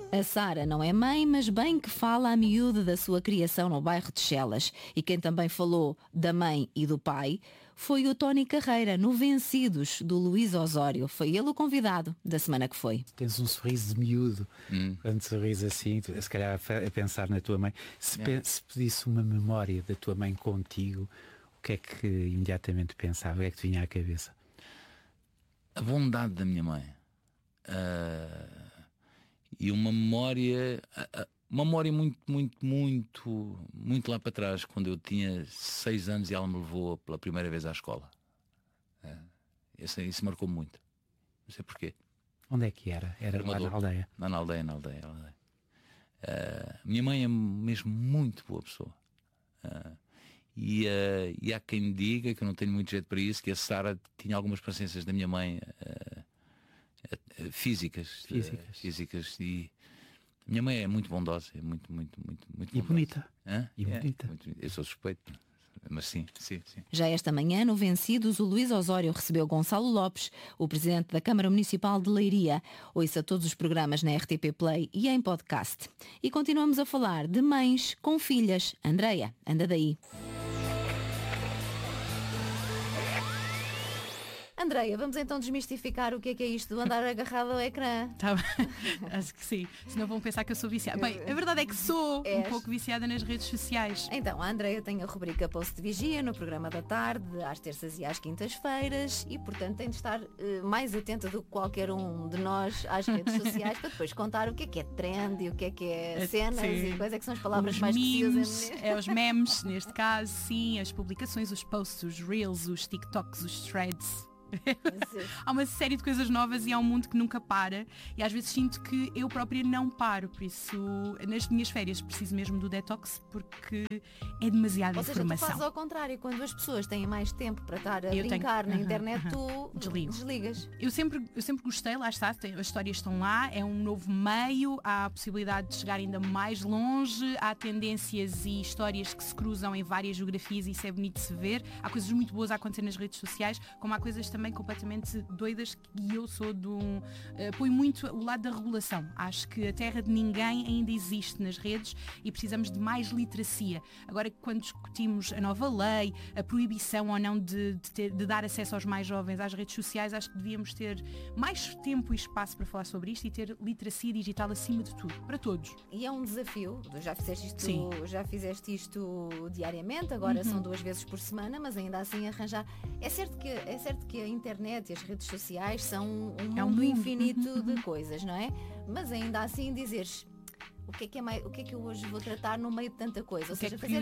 A Sara não é mãe, mas bem que fala a miúde da sua criação no bairro de Chelas. E quem também falou da mãe e do pai foi o Tony Carreira, no Vencidos, do Luís Osório. Foi ele o convidado da semana que foi. Tens um sorriso de miúdo, quando sorris assim, se calhar a pensar na tua mãe. Se pedisse uma memória da tua mãe contigo, o que é que imediatamente pensava? O que é que te vinha à cabeça? A bondade da minha mãe. E uma memória muito lá para trás, quando eu tinha 6 anos e ela me levou pela primeira vez à escola. Isso marcou muito. Não sei porquê. Onde é que era? Era lá na aldeia? Na aldeia. Minha mãe é mesmo muito boa pessoa. E há quem me diga, que eu não tenho muito jeito para isso, que a Sara tinha algumas paciências da minha mãe físicas. E a minha mãe é muito bondosa, é muito e bonita. Bonita. Eu sou suspeito, mas sim. Já esta manhã, no Vencidos, o Luís Osório recebeu Gonçalo Lopes, o presidente da Câmara Municipal de Leiria. Ouça todos os programas na RTP Play e em podcast. E continuamos a falar de mães com filhas. Andreia, anda daí. Andreia, vamos então desmistificar o que é isto do andar agarrado ao ecrã. Tá bem. Acho que sim. Senão vão pensar que eu sou viciada. Bem, a verdade é que sou um pouco viciada nas redes sociais. Então, a Andreia tem a rubrica Post de Vigia no programa da tarde, às terças e às quintas-feiras, e portanto tem de estar mais atenta do que qualquer um de nós às redes sociais para depois contar o que é trend e o que é cenas e quais é que são as palavras os mais memes, os memes, neste caso, sim, as publicações, os posts, os reels, os TikToks, os threads. Há uma série de coisas novas e há um mundo que nunca para, e às vezes sinto que eu própria não paro. Por isso, nas minhas férias preciso mesmo do detox, porque é demasiada informação. Ou seja, tu fazes ao contrário, quando as pessoas têm mais tempo para estar a brincar na internet, tu desligas. Eu sempre gostei, lá está, as histórias estão lá, é um novo meio, há a possibilidade de chegar ainda mais longe, há tendências e histórias que se cruzam em várias geografias e isso é bonito de se ver. Há coisas muito boas a acontecer nas redes sociais, como há coisas também completamente doidas, e eu sou apoio muito o lado da regulação. Acho que a terra de ninguém ainda existe nas redes e precisamos de mais literacia. Agora, quando discutimos a nova lei, a proibição ou não de dar acesso aos mais jovens às redes sociais, acho que devíamos ter mais tempo e espaço para falar sobre isto e ter literacia digital acima de tudo, para todos. E é um desafio, já fizeste isto diariamente, agora são 2 vezes por semana, mas ainda assim arranjar. É certo que a internet e as redes sociais são um mundo infinito de coisas, não é? Mas ainda assim dizeres o que é que eu hoje vou tratar no meio de tanta coisa? Ou seja, fazer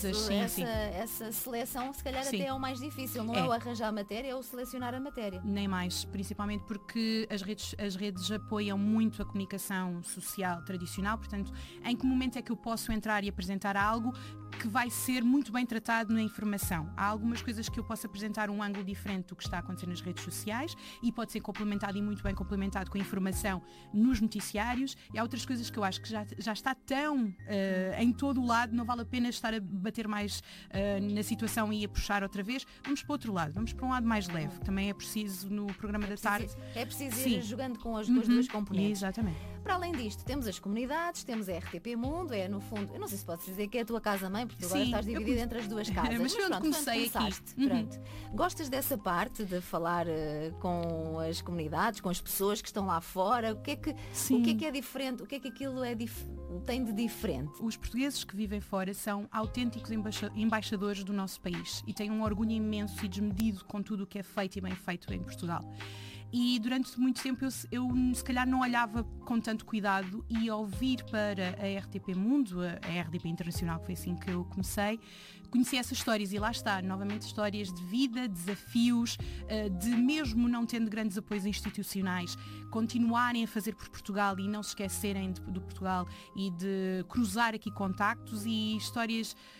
essa seleção, se calhar até é o mais difícil, não é o arranjar a matéria, é o selecionar a matéria. Nem mais, principalmente porque as redes apoiam muito a comunicação social tradicional, portanto, em que momento é que eu posso entrar e apresentar algo que vai ser muito bem tratado na informação? Há algumas coisas que eu posso apresentar um ângulo diferente do que está a acontecer nas redes sociais e pode ser complementado e muito bem complementado com a informação nos noticiários, e há outras coisas que eu acho que já está tão em todo o lado, não vale a pena estar a bater mais na situação e a puxar outra vez. Vamos para o outro lado, vamos para um lado mais leve, também é preciso no programa da tarde. É preciso ir jogando com as duas componentes. Exatamente. Para além disto, temos as comunidades, temos a RTP Mundo, no fundo, eu não sei se podes dizer que é a tua casa-mãe, porque tu agora estás dividida entre as duas casas. Mas pronto, comecei aqui. Pronto. Gostas dessa parte de falar com as comunidades, com as pessoas que estão lá fora? O que é que é diferente? O que é que aquilo tem de diferente? Os portugueses que vivem fora são autênticos embaixadores do nosso país e têm um orgulho imenso e desmedido com tudo o que é feito e bem feito em Portugal. E durante muito tempo eu se calhar não olhava com tanto cuidado, e ao vir para a RTP Mundo, a RDP Internacional, que foi assim que eu comecei, conheci essas histórias, e lá está, novamente histórias de vida, desafios, de mesmo não tendo grandes apoios institucionais, continuarem a fazer por Portugal e não se esquecerem do Portugal e de cruzar aqui contactos, e histórias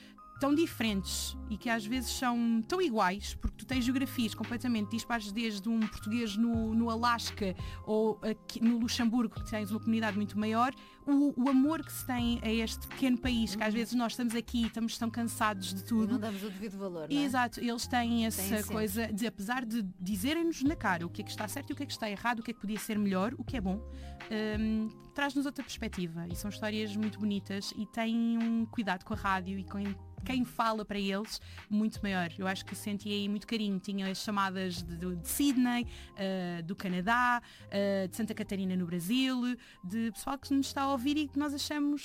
tão diferentes e que às vezes são tão iguais, porque tu tens geografias completamente dispares, desde um português no Alasca ou aqui no Luxemburgo, que tens uma comunidade muito maior, o amor que se tem a este pequeno país, que às vezes nós estamos aqui e estamos tão cansados de tudo. E não damos o devido valor, não é? Exato, eles têm essa coisa de, apesar de dizerem-nos na cara o que é que está certo e o que é que está errado, o que é que podia ser melhor, o que é bom, traz-nos outra perspectiva, e são histórias muito bonitas e têm um cuidado com a rádio e com quem fala para eles muito maior. Eu acho que senti aí muito carinho. Tinha as chamadas de Sydney, do Canadá, de Santa Catarina no Brasil, de pessoal que nos está a ouvir e que nós achamos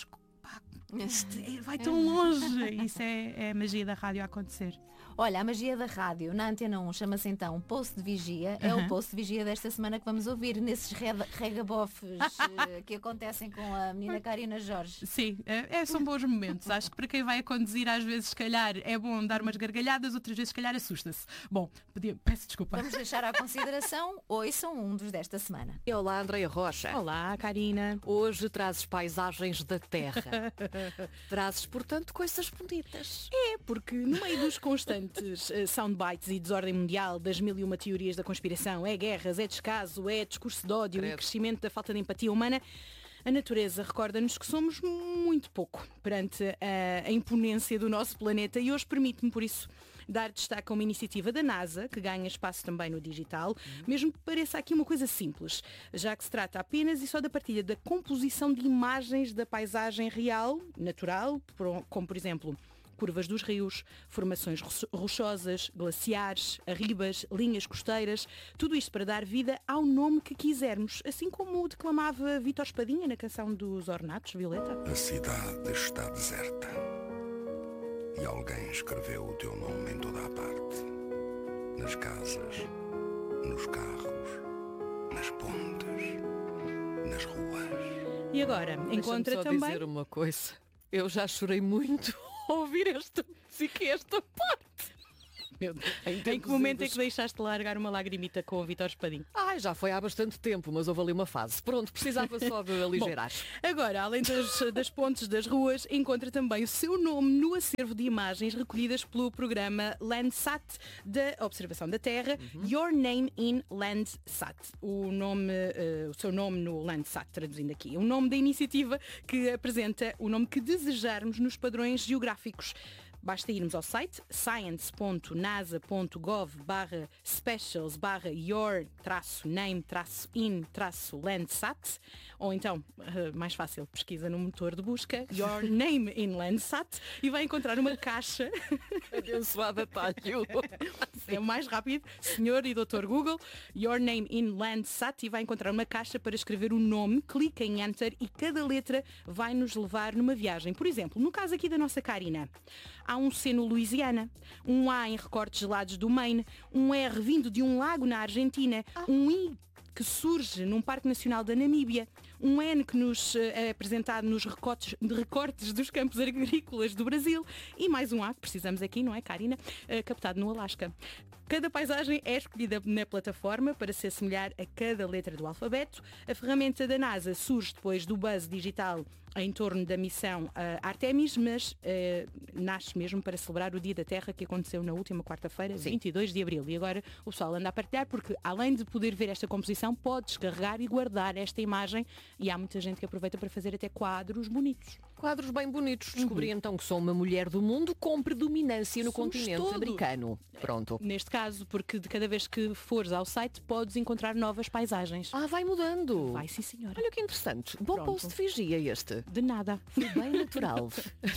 que vai tão longe. Isso é a magia da rádio a acontecer. Olha, a magia da rádio na Antena 1 chama-se então Post de Vigia. É o Post de Vigia desta semana que vamos ouvir nesses regabofes que acontecem com a menina Karina Jorge. Sim, são bons momentos. Acho que para quem vai a conduzir, às vezes, se calhar, é bom dar umas gargalhadas, outras vezes, se calhar, assusta-se. Bom, peço desculpa. Vamos deixar à consideração, ouçam um dos desta semana. Olá, Andreia Rocha. Olá, Karina. Hoje trazes paisagens da terra. Trazes, portanto, coisas bonitas. É, porque no meio dos constantes soundbites e desordem mundial, das 1001 teorias da conspiração, é guerras, é descaso, é discurso de ódio e crescimento da falta de empatia humana, a natureza recorda-nos que somos muito pouco perante a imponência do nosso planeta, e hoje permite-me, por isso, dar destaque a uma iniciativa da NASA, que ganha espaço também no digital, mesmo que pareça aqui uma coisa simples, já que se trata apenas e só da partilha da composição de imagens da paisagem real, natural, como por exemplo curvas dos rios, formações rochosas, glaciares, arribas, linhas costeiras, tudo isto para dar vida ao nome que quisermos, assim como declamava Vítor Espadinha na canção dos Ornatos, Violeta. A cidade está deserta e alguém escreveu o teu nome em toda a parte. Nas casas, nos carros, nas pontes, nas ruas. E agora, encontra só também... dizer uma coisa. Eu já chorei muito ao ouvir esta música e esta parte. Meu Deus. Em que momento é que deixaste largar uma lagrimita com o Vítor Espadinho? Ai, já foi há bastante tempo, mas houve ali uma fase. Pronto, precisava só de aligerar. Bom, agora, além das pontes das ruas, encontra também o seu nome no acervo de imagens recolhidas pelo programa Landsat da Observação da Terra, Your Name in Landsat. O seu nome no Landsat, traduzindo aqui. É o nome da iniciativa que apresenta o nome que desejarmos nos padrões geográficos. Basta irmos ao site science.nasa.gov/specials/your-name-in-landsat, ou então, mais fácil, pesquisa no motor de busca Your Name in Landsat e vai encontrar uma caixa. Abençoada talho. É o mais rápido, senhor e doutor Google, Your Name in Landsat, e vai encontrar uma caixa para escrever o nome, clica em Enter e cada letra vai nos levar numa viagem. Por exemplo, no caso aqui da nossa Karina, há um C no Louisiana, um A em recortes gelados do Maine, um R vindo de um lago na Argentina, um I que surge num Parque Nacional da Namíbia, um N que nos é apresentado nos recortes dos campos agrícolas do Brasil e mais um A que precisamos aqui, não é, Karina? Captado no Alasca. Cada paisagem é escolhida na plataforma para se assemelhar a cada letra do alfabeto. A ferramenta da NASA surge depois do buzz digital em torno da missão Artemis, mas nasce mesmo para celebrar o Dia da Terra, que aconteceu na última quarta-feira, 22 de abril. E agora o pessoal anda a partilhar, porque além de poder ver esta composição, pode descarregar e guardar esta imagem, e há muita gente que aproveita para fazer até quadros bonitos. Quadros bem bonitos. Descobri então que sou uma mulher do mundo com predominância no continente americano. Pronto. Neste caso, porque de cada vez que fores ao site podes encontrar novas paisagens. Vai mudando. Vai, sim, senhora. Olha que interessante. Bom post de vigia este. De nada. Foi bem natural.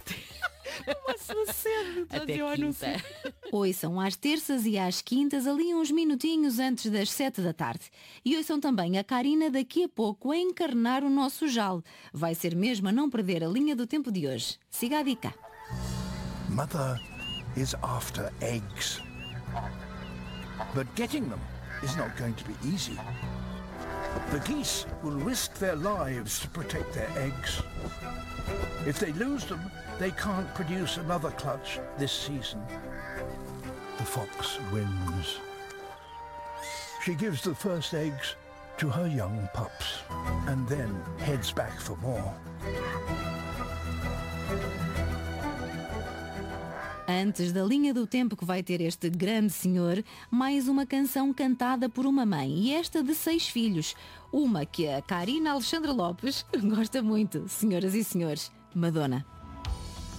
Uma sua sede. Até quinta. Ouçam às terças e às quintas, ali uns minutinhos antes das 7 da tarde. E ouçam também a Karina daqui a pouco a encarnar o nosso jal. Vai ser mesmo a não perder a linha do tempo de hoje. Siga a dica. Mother is after eggs. But getting them is not going to be easy. The geese will risk their lives to protect their eggs. If they lose them, they can't produce another clutch this season. The fox wins. She gives the first eggs to her young pups and then heads back for more. Antes da linha do tempo que vai ter este grande senhor, mais uma canção cantada por uma mãe, e esta de 6 filhos. Uma que a Karina Alexandra Lopes gosta muito, senhoras e senhores, Madonna.